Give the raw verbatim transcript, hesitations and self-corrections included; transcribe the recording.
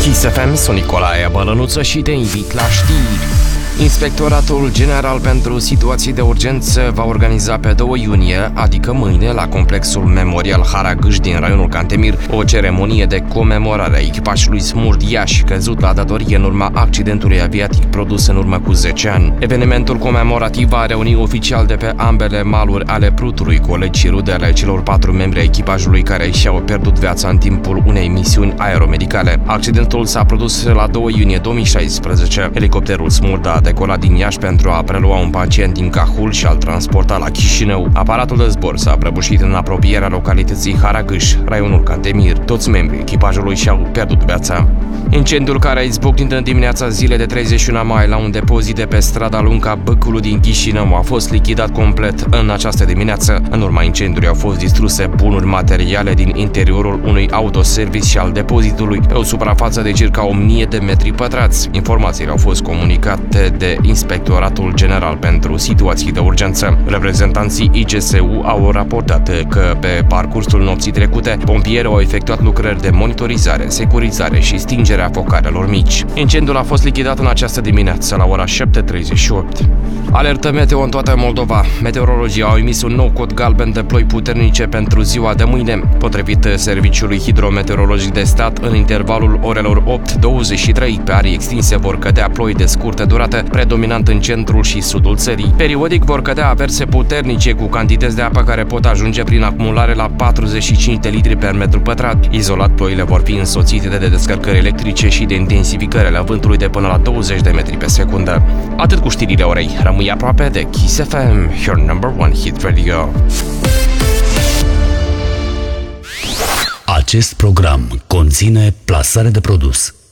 Kiss F M, sunt Nicolae Bălănuță și te invit la știri. Inspectoratul General pentru Situații de Urgență va organiza pe doi iunie, adică mâine, la complexul memorial Haragâș din raionul Cantemir, o ceremonie de comemorare a echipajului Smurd Iași, căzut la datorie în urma accidentului aviatic produs în urmă cu zece ani. Evenimentul comemorativ va reuni oficial de pe ambele maluri ale Prutului, colegi și rude ale celor patru membri ai echipajului care și-au pierdut viața în timpul unei misiuni aeromedicale. Accidentul s-a produs la doi iunie două mii șaisprezece. Elicopterul Smurd a decolat din Iași pentru a prelua un pacient din Cahul și a-l transporta la Chișinău. Aparatul de zbor s-a prăbușit în apropierea localității Haragâș, raionul Cantemir. Toți membrii echipajului și-au pierdut viața. Incendiul care a izbucnit în dimineața zilei de treizeci și unu mai la un depozit de pe strada Lunca Băculu din Chișinău a fost lichidat complet în această dimineață. În urma incendiului au fost distruse bunuri materiale din interiorul unui autoservice și al depozitului pe o suprafață de circa o mie de metri pătrați. Informațiile au fost comunicate de Inspectoratul General pentru Situații de Urgență. Reprezentanții I G S U au raportat că pe parcursul nopții trecute, pompierii au efectuat lucrări de monitorizare, securizare și stingerea focarelor mici. Incendiul a fost lichidat în această dimineață la ora șapte treizeci și opt. Alertă meteo în toată Moldova. Meteorologii au emis un nou cod galben de ploi puternice pentru ziua de mâine. Potrivit Serviciului Hidrometeorologic de Stat, în intervalul orelor opt douăzeci și trei pe arii extinse vor cădea ploi de scurtă durată, predominant în centrul și sudul țării. Periodic vor cădea averse puternice cu cantități de apă care pot ajunge prin acumulare la patruzeci și cinci de litri per metru pătrat. Izolat, ploile vor fi însoțite de descărcări electrice și de intensificări ale vântului de până la douăzeci de metri pe secundă. Atât cu știrile orei. Rămâi aproape de Kiss F M, your number one hit radio. Acest program conține plasare de produs.